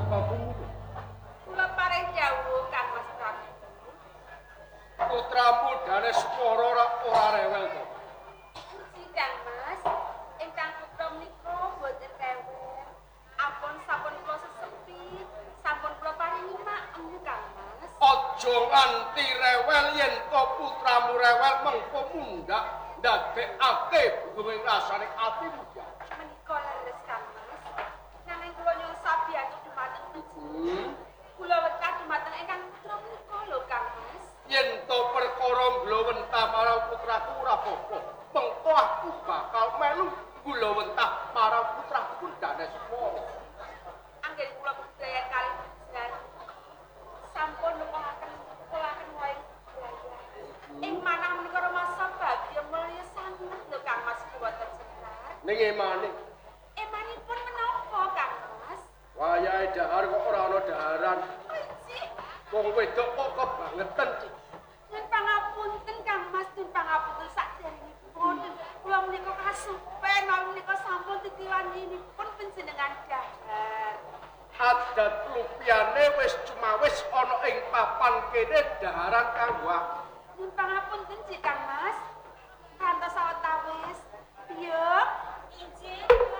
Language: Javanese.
babumu. Kula paring dawuh Kang Mas Prabu. Putramu Danes Wara ora rewel to. Puji Kang Mas, ingkang putra menika boten rewel. Ampun sampun kula sesepi, sampun kula paringi maem Kang Mas. Aja nganti rewel yen to putramu rewel mengko mundhak ndadekake bumi rasane atimu. Menika leres Kang Mas. Nanging kula nyuwun sabiyantu dumateng kula wekah dumateng ingkang putra menika lho Kang Mas. Yen to perkara glowentah marang putraku ora apa-apa. Mengko aku bakal melu glowentah marang putraku Danes Wara. Anggen kula budaya kali panjenengan sampun nepahaken kulaken wae belajar. Ing manah menika masa bagya mulya sanget lho Kang Mas boten senar. Ning emane Emanipun menapa Kang Mas? wayahe dahar kok ora ana daharan. Puji. Wong wedok kok kebangetan. Nyuwun pangapunten Kang Mas, nyuwun pangapunten sakderengipun. Kula menika kasupen, mawi menika sampun titiwanipun panjenengan dahar. Adat lupiyane wis cumawis ana ing papan kene daharan kanggo aku. Nyuwun pangapunten Ji Kang Mas. Kantos sawetawis. Piye? Injih.